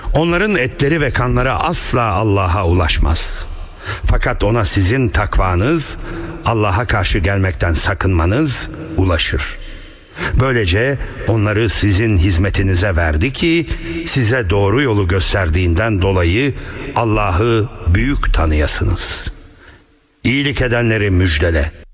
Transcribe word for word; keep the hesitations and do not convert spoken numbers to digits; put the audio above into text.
Onların etleri ve kanları asla Allah'a ulaşmaz. Fakat ona sizin takvanız, Allah'a karşı gelmekten sakınmanız ulaşır. Böylece onları sizin hizmetinize verdi ki size doğru yolu gösterdiğinden dolayı Allah'ı büyük tanıyasınız. İyilik edenleri müjdele.